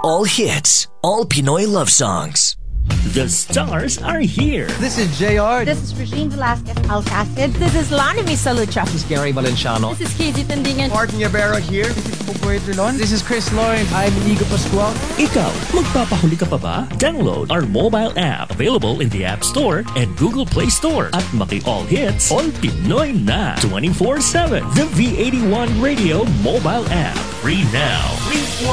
All hits, all Pinoy love songs. The stars are here. This is JR. This is Regine Velasquez Alcacid. This is Lani Misalucha. This is Gary Valenciano. This is Casey Tandingan. Martin Yabera here. This is Popoy Trilon. This is Chris Lauren. I'm Inigo Pascual. Ikaw, magpapahuli ka pa ba? Download our mobile app available in the App Store and Google Play Store at Maki All Hits, All Pinoy na 24/7. The V81 Radio mobile app. Free now.